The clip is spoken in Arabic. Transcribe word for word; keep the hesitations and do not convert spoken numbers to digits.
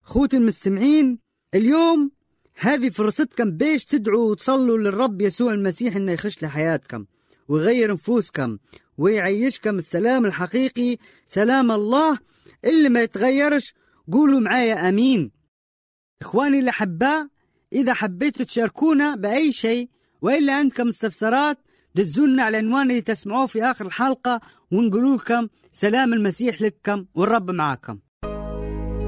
خوتي المستمعين، اليوم هذه فرصتكم باش تدعوا وتصلوا للرب يسوع المسيح إنه يخش لحياتكم ويغير نفوسكم ويعيشكم السلام الحقيقي، سلام الله اللي ما يتغيرش. قولوا معايا أمين. إخواني الأحباء، إذا حبيتوا تشاركونا بأي شيء وإلا عندكم استفسارات دزونا على العنوان اللي تسمعوه في آخر الحلقة ونقول لكم سلام المسيح لكم والرب معاكم.